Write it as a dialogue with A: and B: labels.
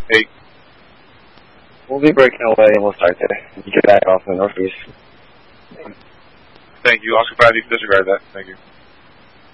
A: Hey.
B: We'll be breaking away and we'll start there. You get back off in the northeast.
A: Thank you. Oscar 5, you can disregard that. Thank you.